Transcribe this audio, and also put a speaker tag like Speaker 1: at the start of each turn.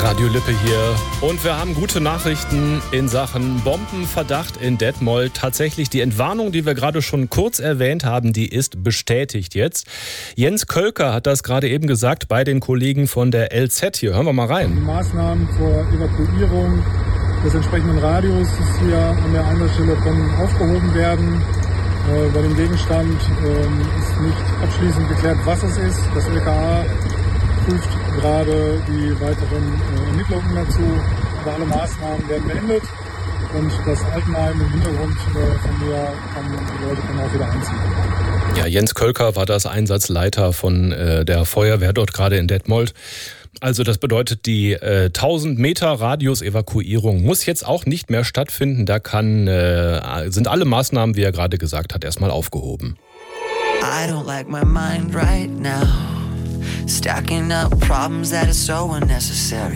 Speaker 1: Radio Lippe hier und wir haben gute Nachrichten in Sachen Bombenverdacht in Detmold. Tatsächlich die Entwarnung, die wir gerade schon kurz erwähnt haben, die ist bestätigt jetzt. Jens Kölker hat das gerade eben gesagt bei den Kollegen von der LZ hier. Hören wir mal rein.
Speaker 2: Die Maßnahmen zur Evakuierung des entsprechenden Radius ist hier an der Einsatzstelle können aufgehoben werden. Bei dem Gegenstand ist nicht abschließend geklärt, was es ist. Das LKA prüft gerade die weiteren Ermittlungen dazu. Aber alle Maßnahmen werden beendet und das Altenheim im Hintergrund von mir die Leute können auch wieder einziehen.
Speaker 1: Ja, Jens Kölker war das Einsatzleiter von der Feuerwehr dort gerade in Detmold. Also das bedeutet, die 1000 Meter Radius-Evakuierung muss jetzt auch nicht mehr stattfinden. Da sind alle Maßnahmen, wie er gerade gesagt hat, erstmal aufgehoben.
Speaker 3: I don't like my mind right now. Stacking up problems that are so unnecessary.